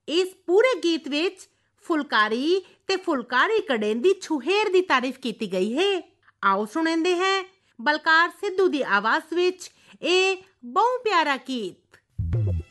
ਇਸ ਪੂਰੇ ਗੀਤ ਵਿੱਚ ਫੁਲਕਾਰੀ ਤੇ ਫੁਲਕਾਰੀ ਕਢਣ ਦੀ ਛੁਹੇਰ ਦੀ ਤਾਰੀਫ ਕੀਤੀ ਗਈ ਹੈ। ਆਓ ਸੁਣਦੇ ਹਾਂ ਬਲਕਾਰ ਸਿੱਧੂ ਦੀ ਆਵਾਜ਼ ਵਿੱਚ ਇਹ ਬਹੁਤ ਪਿਆਰਾ ਗੀਤ।